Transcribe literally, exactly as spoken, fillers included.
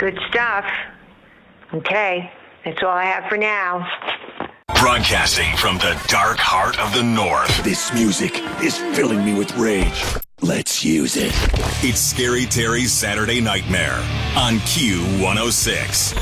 Good stuff. Okay, that's all I have for now. Broadcasting from the dark heart of the North. This music is filling me with rage. Let's use it. It's Scary Terry's Saturday Nightmare on Q one oh six.